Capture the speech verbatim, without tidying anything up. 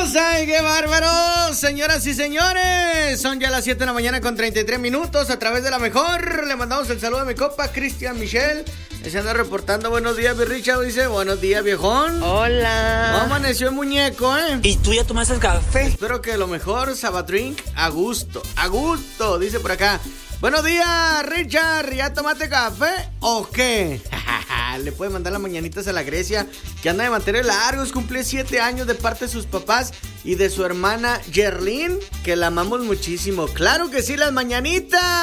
¡Ay, qué bárbaro! Señoras y señores, son ya las siete de la mañana con treinta y tres minutos a través de La Mejor. Le mandamos el saludo a mi compa Cristian Michel. Se anda reportando. Buenos días, mi Richard. Dice, buenos días, viejón. Hola. ¿Cómo amaneció el muñeco, eh? ¿Y tú ya tomaste el café? Espero que lo mejor, Sabadrink, a gusto. A gusto, dice por acá. Buenos días, Richard. ¿Ya tomaste café o qué? Le puede mandar las mañanitas a la Grecia, que anda de mantener largos. Cumple siete años de parte de sus papás y de su hermana Yerlin, que la amamos muchísimo. Claro que sí, las mañanitas.